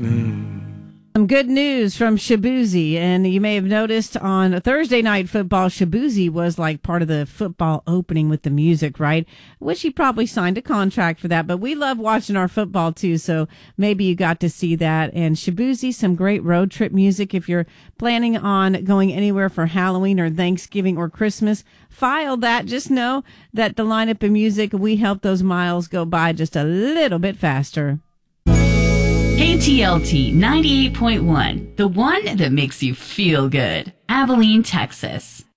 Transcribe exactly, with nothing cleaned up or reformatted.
Some good news from Shaboozey, and you may have noticed on Thursday Night Football, Shaboozey was like part of the football opening with the music, right? Wish he probably signed a contract for that, but we love watching our football too, so maybe you got to see that. And Shaboozey, some great road trip music. If you're planning on going anywhere for Halloween or Thanksgiving or Christmas, file that. Just know that the lineup of music, we help those miles go by just a little bit faster. K T L T ninety-eight point one, the one that makes you feel good. Abilene, Texas.